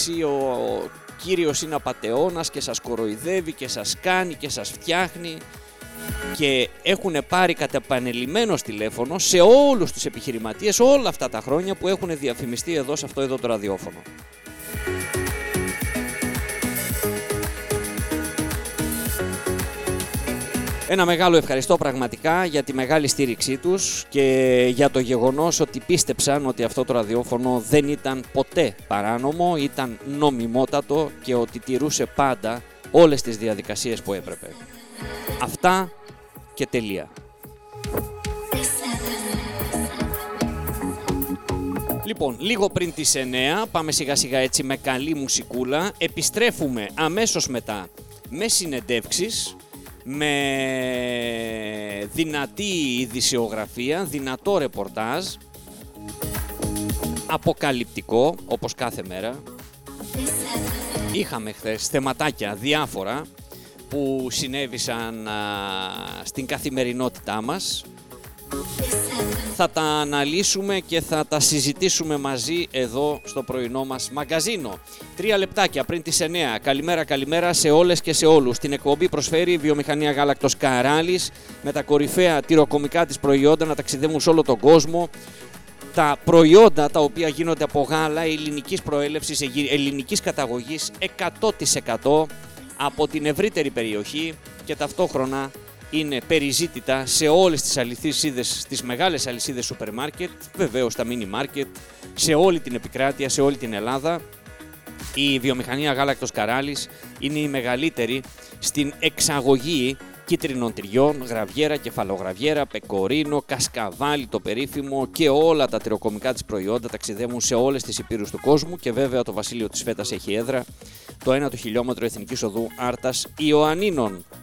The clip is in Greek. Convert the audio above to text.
αρχίσει ο κύριος είναι απατεώνας και σας κοροϊδεύει και σας κάνει και σας φτιάχνει, και έχουν πάρει κατά επανελειμμένος τηλέφωνο σε όλους τους επιχειρηματίες όλα αυτά τα χρόνια που έχουν διαφημιστεί εδώ σε αυτό εδώ το ραδιόφωνο. Ένα μεγάλο ευχαριστώ πραγματικά για τη μεγάλη στήριξή τους και για το γεγονός ότι πίστεψαν ότι αυτό το ραδιόφωνο δεν ήταν ποτέ παράνομο, ήταν νομιμότατο και ότι τηρούσε πάντα όλες τις διαδικασίες που έπρεπε. Αυτά και τελεία. Λοιπόν, λίγο πριν τις 9, πάμε σιγά σιγά έτσι με καλή μουσικούλα, επιστρέφουμε αμέσως μετά με συνεντεύξεις, με δυνατή ειδησιογραφία, δυνατό ρεπορτάζ, αποκαλυπτικό όπως κάθε μέρα. Είχαμε χθες θεματάκια διάφορα που συνέβησαν στην καθημερινότητά μας. Θα τα αναλύσουμε και θα τα συζητήσουμε μαζί εδώ στο πρωινό μας μαγκαζίνο. 3 λεπτάκια πριν τις 9. Καλημέρα σε όλες και σε όλους. Την εκπομπή προσφέρει η Βιομηχανία Γάλακτος Καράλης με τα κορυφαία τυροκομικά της προϊόντα να ταξιδεύουν σε όλο τον κόσμο. Τα προϊόντα τα οποία γίνονται από γάλα ελληνικής προέλευσης, ελληνικής καταγωγής 100% από την ευρύτερη περιοχή και ταυτόχρονα είναι περιζήτητα σε όλες τις αλυσίδες, τις μεγάλες αλυσίδες σούπερ μάρκετ, βεβαίως τα μίνι μάρκετ, σε όλη την επικράτεια, σε όλη την Ελλάδα. Η Βιομηχανία Γάλακτος Καράλης είναι η μεγαλύτερη στην εξαγωγή κίτρινων τυριών, γραβιέρα, κεφαλογραβιέρα, πεκορίνο, κασκαβάλι το περίφημο και όλα τα τυροκομικά της προϊόντα ταξιδεύουν σε όλες τις υπήρους του κόσμου και βέβαια το βασίλειο της φέτας έχει έδρα το 1ο χιλιόμετρο Εθνικής Οδού Άρτας Ιωαννίνων.